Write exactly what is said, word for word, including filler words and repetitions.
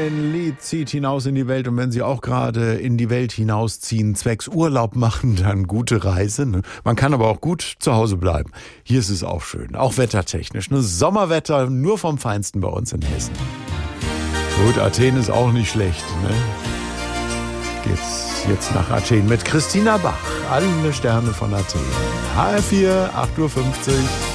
Mein Lied zieht hinaus in die Welt und wenn Sie auch gerade in die Welt hinausziehen, zwecks Urlaub machen, dann gute Reise. Ne? Man kann aber auch gut zu Hause bleiben. Hier ist es auch schön, auch wettertechnisch. Ne? Sommerwetter nur vom Feinsten bei uns in Hessen. Gut, Athen ist auch nicht schlecht. Ne? Geht's jetzt nach Athen mit Christina Bach. Alle Sterne von Athen. H R vier, acht Uhr fünfzig.